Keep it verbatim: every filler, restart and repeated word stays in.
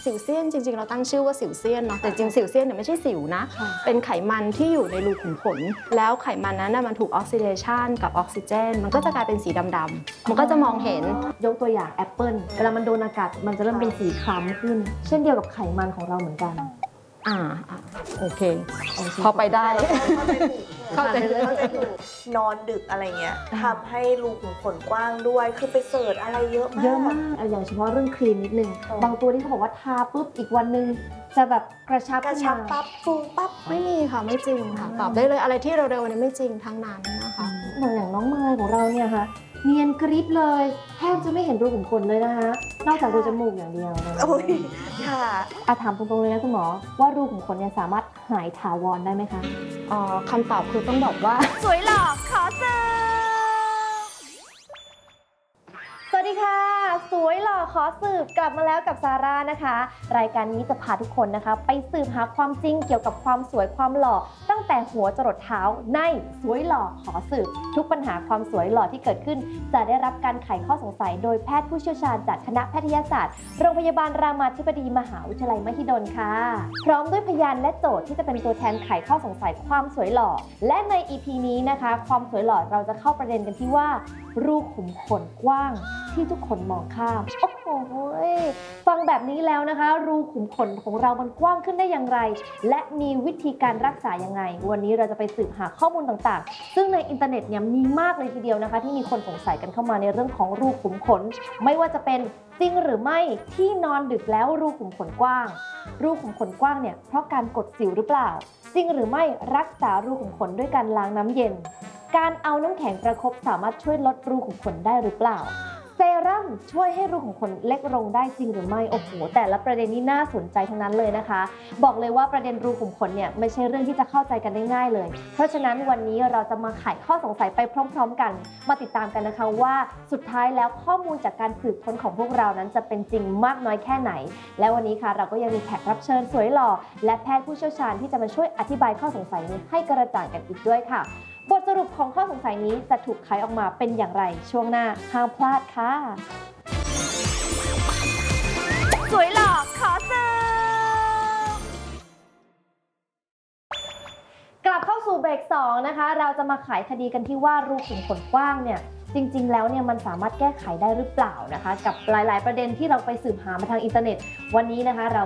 สิวเซียนจริงๆเราตั้งชื่อว่าสิวเซียนเนาะแต่จริงสิวเซียนเนี่ยไม่ใช่สิวนะเป็นไขมันที่อยู่ในรูขุมขนแล้วไขมันนั้นมันถูกออกซิเดชันกับออกซิเจนมันก็จะกลายเป็นสีดำๆมันก็จะมองเห็นยกตัวอย่างแอปเปิลเวลามันโดนอากาศมันจะเริ่มเป็นสีคล้ำขึ้นเช่นเดียวกับไขมันของเราเหมือนกันอ่าโอเคพอไปได้เข้าใจเลยเข้าใจถูกนอนดึกอะไรเงี้ยทำให้รูขุมขนกว้างด้วยคือไปเสิร์ชอะไรเยอะมากเยอะมากอย่างเฉพาะเรื่องครีมนิดนึงบางตัวที่เขาบอกว่าทาปุ๊บอีกวันนึงจะแบบกระชับกระชับปั๊บฟูปั๊บไม่มีค่ะไม่จริงค่ะตอบได้เลยอะไรที่เร็วๆนี่ไม่จริงทั้งนั้นนะคะอย่างน้องเมย์ของเราเนี่ยค่ะเนียนกริบเลยแทบจะไม่เห็นรูขุมขนเลยนะคะนอกจากรูจมูกอย่างเดียวนะค่ะอาถามตรงๆเลยนะคุณหมอว่ารูขุมขนเนี่ยสามารถหายถาวรได้ไหมคะอ๋อคำตอบคือต้องบอกว่าสวยหล่อขอเจอสวัสดีค่ะสวยหล่อขอสืบกลับมาแล้วกับซาร่านะคะรายการนี้จะพาทุกคนนะคะไปสืบหาความจริงเกี่ยวกับความสวยความหล่อตั้งแต่หัวจรดเท้าในสวยหล่อขอสืบทุกปัญหาความสวยหล่อที่เกิดขึ้นจะได้รับการไขข้อสงสัยโดยแพทย์ผู้เชี่ยวชาญจากคณะแพทยศาสตร์โรงพยาบาลรามาธิบดีมหาวิทยาลัยมหิดลค่ะพร้อมด้วยพยานและโจทย์ที่จะเป็นตัวแทนไขข้อสงสัยความสวยหล่อและใน อี พี นี้นะคะความสวยหล่อเราจะเข้าประเด็นกันที่ว่ารูขุมขนกว้างที่ทุกคนมองข้ามโอ้โหฟังแบบนี้แล้วนะคะรูขุมขนของเรามันกว้างขึ้นได้อย่างไรและมีวิธีการรักษายังไงวันนี้เราจะไปสืบหาข้อมูลต่างๆซึ่งในอินเทอร์เน็ตเนี่ยมีมากเลยทีเดียวนะคะที่มีคนสงสัยกันเข้ามาในเรื่องของรูขุมขนไม่ว่าจะเป็นจริงหรือไม่ที่นอนดึกแล้วรูขุมขนกว้างรูขุมขนกว้างเนี่ยเพราะการกดสิวหรือเปล่าจริงหรือไม่รักษารูขุมขนด้วยการล้างน้ำเย็นการเอาน้ำแข็งประคบสามารถช่วยลดรูขุมขนได้หรือเปล่าเซรั่มช่วยให้รูขุมขนเล็กลงได้จริงหรือไม่โอ้โหแต่ละประเด็นนี้น่าสนใจทั้งนั้นเลยนะคะบอกเลยว่าประเด็นรูขุมขนเนี่ยไม่ใช่เรื่องที่จะเข้าใจกันได้ง่ายเลยเพราะฉะนั้นวันนี้เราจะมาไขข้อสงสัยไปพร้อมๆกันมาติดตามกันนะคะว่าสุดท้ายแล้วข้อมูลจากการสืบค้นของพวกเรานั้นจะเป็นจริงมากน้อยแค่ไหนและวันนี้ค่ะเราก็ยังมีแขกรับเชิญสวยหล่อและแพทย์ผู้เชี่ยวชาญที่จะมาช่วยอธิบายข้อสงสัยนี้ให้กระจ่างกันอีกด้วยค่ะบทสรุปของข้อสงสัยนี้จะถูกไขออกมาเป็นอย่างไรช่วงหน้าห้ามพลาดค่ะสวยหล่อขอเจอกลับเข้าสู่เบรกสองนะคะเราจะมาไขคดีกันที่ว่ารูขุมขนกว้างเนี่ยจริงๆแล้วเนี่ยมันสามารถแก้ไขได้หรือเปล่านะคะกับหลายๆประเด็นที่เราไปสืบหามาทางอินเทอร์เน็ตวันนี้นะคะเรา